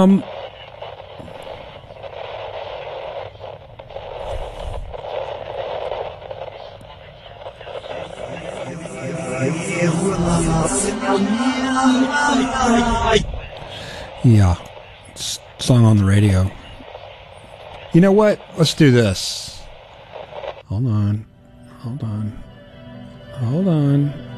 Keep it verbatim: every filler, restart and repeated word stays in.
Um, yeah, it's a song on the radio. You know what? Let's do this. Hold on. Hold on. Hold on.